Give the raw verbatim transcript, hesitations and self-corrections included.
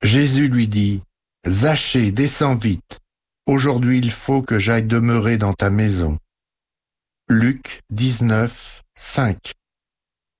Jésus lui dit, « Zachée, descends vite. Aujourd'hui il faut que j'aille demeurer dans ta maison. » Luc dix-neuf, cinq.